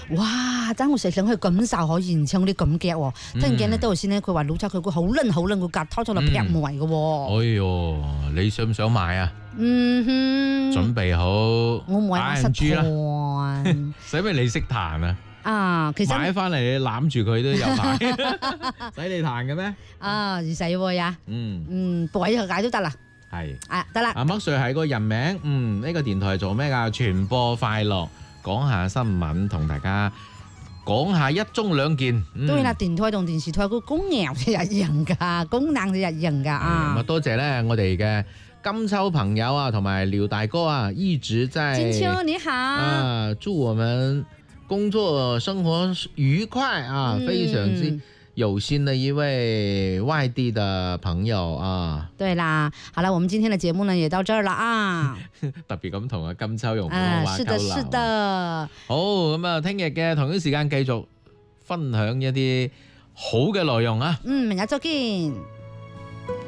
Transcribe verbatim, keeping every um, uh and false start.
哇！真係想去感受可現場啲感覺喎。突然間咧，到時咧佢話老賊佢個好撚好撚個格偷咗嚟劈埋嘅喎。 哎呦，你想唔想買啊？ 嗯哼， 準備好， 我唔係我識彈， 使咩你識彈啊？ 啊，其實買翻嚟你攬住佢都有彈，使你彈嘅咩？ 啊，唔使喎呀。 嗯嗯，播一個解都得啦。 係啊，得啦。 阿麥 Sir 係個人名，嗯，呢個電台做咩㗎？傳播快樂，講下新聞，同大家講下一宗兩件。 當然啦，電台同電視台個功能就一樣㗎，功能就一樣㗎啊。 咁啊，多謝咧我哋嘅金秋朋友啊，同埋廖大哥啊，一直在。 金秋你好。 啊，祝我們工作生活愉快啊！ 嗯、 非常之有心的一位外地的朋友啊。 對啦，好啦，我們今天的節目呢也到這兒了啊。 特別咁同阿金秋用普通話交流。 是的，是的。 好，咁啊，聽日嘅同一時間繼續分享一啲好嘅內容啊。 嗯，明日再見。